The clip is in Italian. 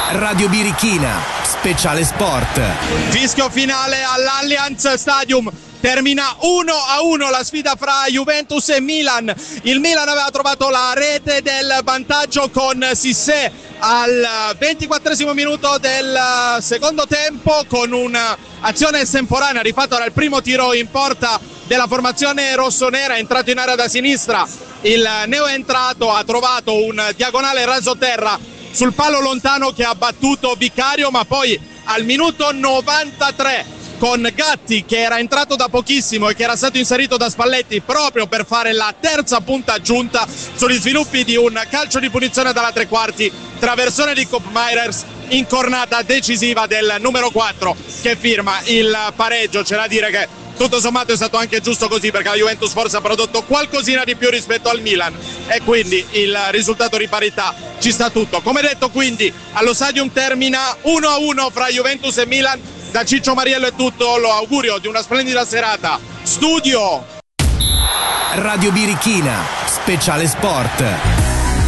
Radio Birichina, speciale sport. Fischio finale all'Allianz Stadium. Termina 1-1 la sfida fra Juventus e Milan. Il Milan aveva trovato la rete del vantaggio con Cissé al 24esimo minuto del secondo tempo, con un'azione estemporanea rifatta dal primo tiro in porta della formazione rossonera. È entrato in area da sinistra, il neoentrato ha trovato un diagonale rasoterra sul palo lontano che ha battuto Vicario, ma poi al minuto 93 con Gatti, che era entrato da pochissimo e che era stato inserito da Spalletti proprio per fare la terza punta aggiunta sugli sviluppi di un calcio di punizione dalla tre quarti, traversone di Koopmeiners, incornata decisiva del numero 4 che firma il pareggio. C'è da dire che tutto sommato è stato anche giusto così, perché la Juventus forse ha prodotto qualcosina di più rispetto al Milan e quindi il risultato di parità ci sta tutto. Come detto, quindi allo Stadium termina 1-1 fra Juventus e Milan. Da Ciccio Mariello è tutto, lo augurio di una splendida serata. Studio Radio Birichina, speciale sport.